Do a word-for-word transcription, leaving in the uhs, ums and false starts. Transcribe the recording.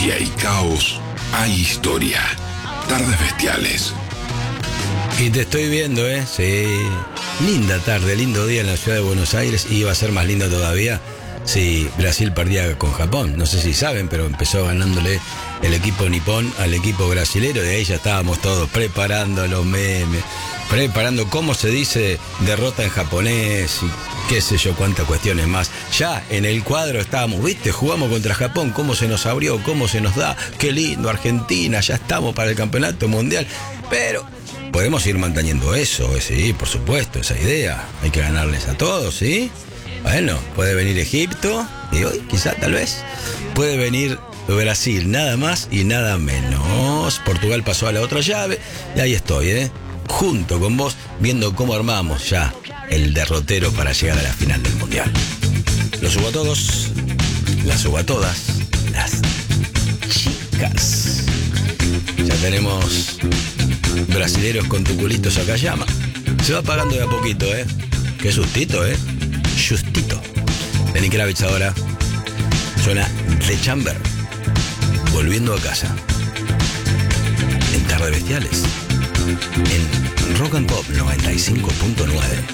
Si hay caos, hay historia. Tardes Bestiales. Y te estoy viendo, ¿eh? Sí. Linda tarde, lindo día en la ciudad de Buenos Aires. Y iba a ser más lindo todavía si Brasil perdía con Japón. No sé si saben, pero empezó ganándole el equipo nipón al equipo brasilero. De ahí ya estábamos todos preparando los memes, preparando cómo se dice derrota en japonés y qué sé yo, cuántas cuestiones más. Ya en el cuadro estábamos, ¿viste? Jugamos contra Japón, cómo se nos abrió, cómo se nos da, qué lindo, Argentina, ya estamos para el campeonato mundial. Pero podemos ir manteniendo eso, sí, por supuesto, esa idea. Hay que ganarles a todos, ¿sí? Bueno, puede venir Egipto, y hoy quizá, tal vez, puede venir Brasil, nada más y nada menos. Portugal pasó a la otra llave, y ahí estoy, ¿eh? Junto con vos, viendo cómo armamos ya el derrotero para llegar a la final del Mundial. Los subo a todos, las subo a todas, las chicas. Ya tenemos brasileros con tuculitos acá llama. Se va pagando de a poquito, ¿eh? Qué sustito, ¿eh? Justito. Lenny Kravitz ahora. Suena The Chamber. Volviendo a casa. En Tardes Bestiales. En Rock and Pop noventa y cinco punto nueve.